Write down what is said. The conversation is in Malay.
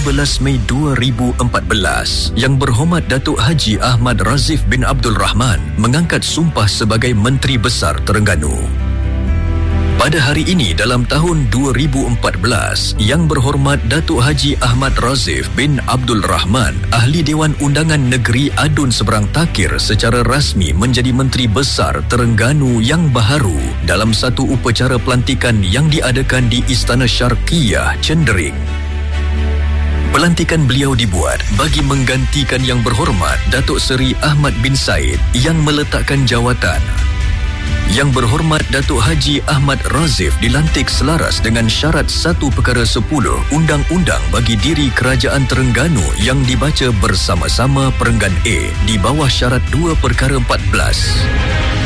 Mei 2014, Yang Berhormat Datuk Haji Ahmad Razif bin Abdul Rahman mengangkat sumpah sebagai Menteri Besar Terengganu. Pada hari ini dalam tahun 2014, Yang Berhormat Datuk Haji Ahmad Razif bin Abdul Rahman, Ahli Dewan Undangan Negeri Adun Seberang Takir, secara rasmi menjadi Menteri Besar Terengganu yang baharu dalam satu upacara pelantikan yang diadakan di Istana Syarqiyah, Cendering. Pelantikan beliau dibuat bagi menggantikan Yang Berhormat Datuk Seri Ahmad bin Said yang meletakkan jawatan. Yang Berhormat Datuk Haji Ahmad Razif dilantik selaras dengan syarat 1/10 Undang-Undang bagi diri Kerajaan Terengganu yang dibaca bersama-sama Perenggan A di bawah syarat 2/14.